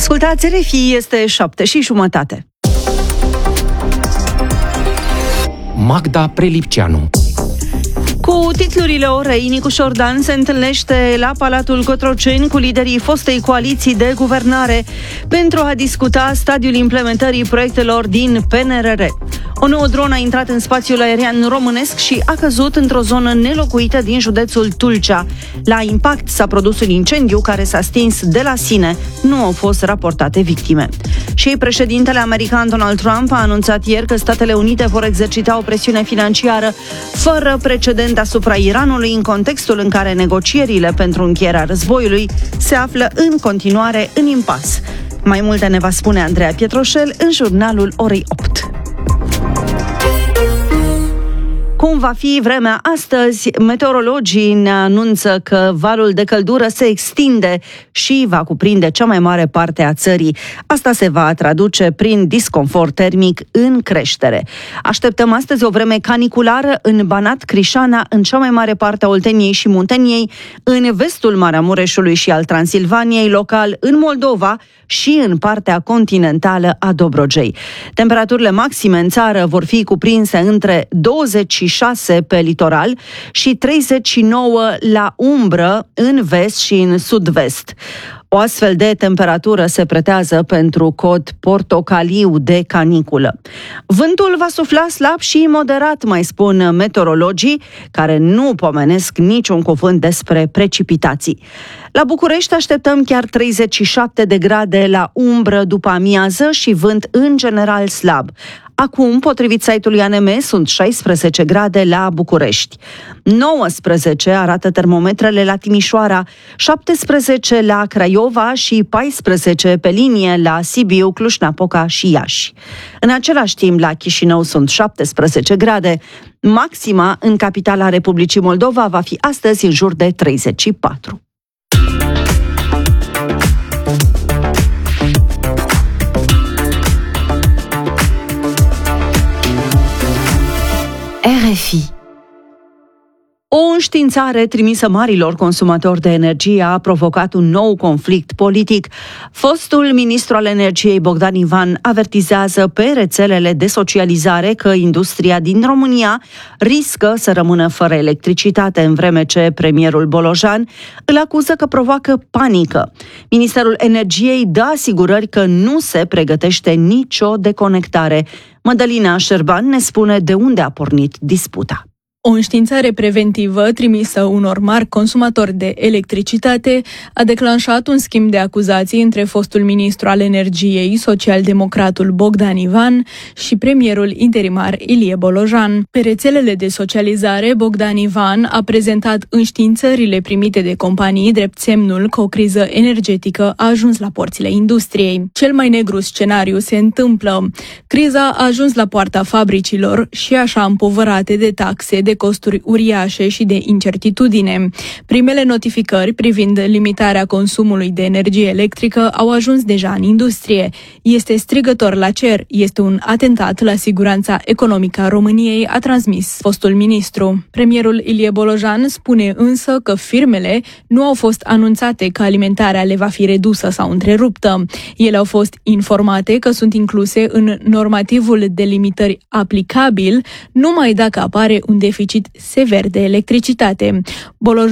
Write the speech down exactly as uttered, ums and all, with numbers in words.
Ascultați R F I, este șapte și jumătate. Magda Prelipceanu. Cu titlurile orei, Nicu Șordan se întâlnește la Palatul Cotroceni cu liderii fostei coaliții de guvernare pentru a discuta stadiul implementării proiectelor din P N R R. O nouă dronă a intrat în spațiul aerian românesc și a căzut într-o zonă nelocuită din județul Tulcea. La impact s-a produs un incendiu care s-a stins de la sine. Nu au fost raportate victime. Și președintele american Donald Trump a anunțat ieri că Statele Unite vor exercita o presiune financiară fără precedent asupra Iranului în contextul în care negocierile pentru încheierea războiului se află în continuare în impas. Mai multe ne va spune Andreea Pietroșel în jurnalul orei opt. Cum va fi vremea astăzi? Meteorologii ne anunță că valul de căldură se extinde și va cuprinde cea mai mare parte a țării. Asta se va traduce prin disconfort termic în creștere. Așteptăm astăzi o vreme caniculară în Banat, Crișana, în cea mai mare parte a Olteniei și Munteniei, în vestul Maramureșului și al Transilvaniei, local în Moldova și în partea continentală a Dobrogei. Temperaturile maxime în țară vor fi cuprinse între douăzeci și șase pe litoral și treizeci și nouă la umbră în vest și în sud-vest. O astfel de temperatură se pretează pentru cod portocaliu de caniculă. Vântul va sufla slab și moderat, mai spun meteorologii, care nu pomenesc niciun cuvânt despre precipitații. La București așteptăm chiar treizeci și șapte de grade la umbră după amiază și vânt în general slab. Acum, potrivit site-ului A N M, sunt șaisprezece grade la București. nouăsprezece arată termometrele la Timișoara, șaptesprezece la Craiova și paisprezece pe linie la Sibiu, Cluj-Napoca și Iași. În același timp, la Chișinău sunt șaptesprezece grade. Maxima în capitala Republicii Moldova va fi astăzi în jur de treizeci și patru. R F I. O înștiințare trimisă marilor consumatori de energie a provocat un nou conflict politic. Fostul ministru al energiei Bogdan Ivan avertizează pe rețelele de socializare că industria din România riscă să rămână fără electricitate, în vreme ce premierul Bolojan îl acuză că provoacă panică. Ministerul Energiei dă asigurări că nu se pregătește nicio deconectare. Mădălina Șerban ne spune de unde a pornit disputa. O înștiințare preventivă trimisă unor mari consumatori de electricitate a declanșat un schimb de acuzații între fostul ministru al energiei, socialdemocratul Bogdan Ivan, și premierul interimar Ilie Bolojan. Pe rețelele de socializare, Bogdan Ivan a prezentat înștiințările primite de companii drept semnul că o criză energetică a ajuns la porțile industriei. Cel mai negru scenariu se întâmplă. Criza a ajuns la poarta fabricilor și așa împovărate de taxe, de costuri uriașe și de incertitudine. Primele notificări privind limitarea consumului de energie electrică au ajuns deja în industrie. Este strigător la cer, este un atentat la siguranța economică a României, a transmis fostul ministru. Premierul Ilie Bolojan spune însă că firmele nu au fost anunțate că alimentarea le va fi redusă sau întreruptă. Ele au fost informate că sunt incluse în normativul de limitări aplicabil numai dacă apare un deficit sever de electricitate. Bolojan